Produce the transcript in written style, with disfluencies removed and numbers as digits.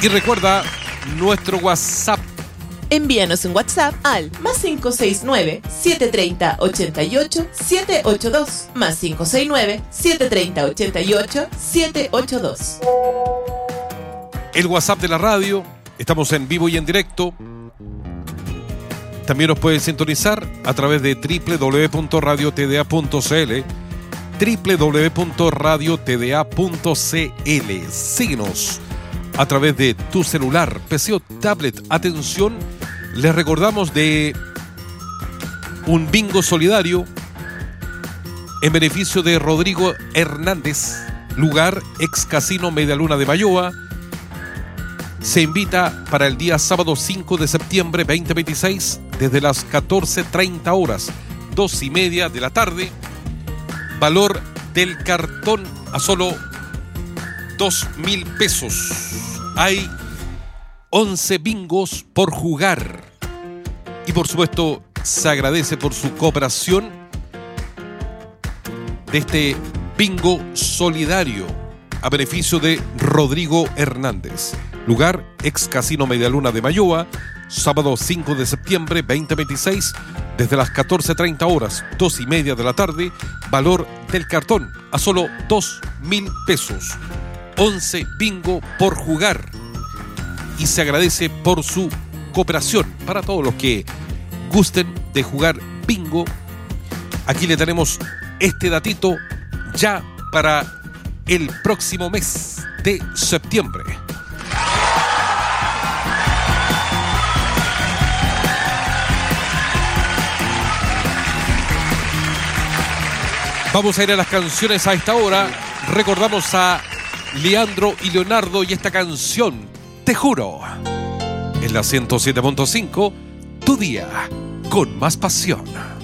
Y recuerda nuestro WhatsApp. Envíanos un WhatsApp al +569 730 88 782 +569 730 88 782. El WhatsApp de la radio. Estamos en vivo y en directo. También nos pueden sintonizar a través de www.radiotda.cl, www.radiotda.cl. Síguenos a través de tu celular, PC o tablet. Atención, les recordamos de un bingo solidario en beneficio de Rodrigo Hernández, lugar ex Casino Medialuna de Mayoa. Se invita para el día sábado 5 de septiembre 2026 desde las 14:30 horas, 2:30 de la tarde. Valor del cartón a solo 2.000 pesos. Hay 11 bingos por jugar. Y por supuesto, se agradece por su cooperación de este bingo solidario a beneficio de Rodrigo Hernández. Lugar, ex Casino Medialuna de Mayoa, sábado 5 de septiembre 2026, desde las 14:30 horas, 2:30 de la tarde. Valor del cartón a solo 2.000 pesos. 11 bingo por jugar. Y se agradece por su cooperación. Para todos los que gusten de jugar bingo, aquí le tenemos este datito ya para el próximo mes de septiembre. Vamos a ir a las canciones a esta hora. Recordamos a Leandro y Leonardo y esta canción, Te Juro. En la 107.5, tu día con más pasión.